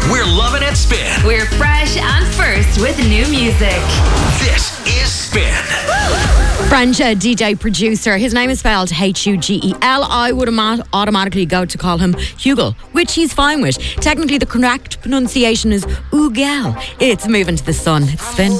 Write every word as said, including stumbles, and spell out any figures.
We're loving it, Spin. We're fresh and first with new music. This is Spin. French uh, D J producer. His name is spelled H U G E L. I would am- automatically go to call him Hugel, which he's fine with. Technically, the correct pronunciation is Ugel. It's moving to the sun. It's Spin.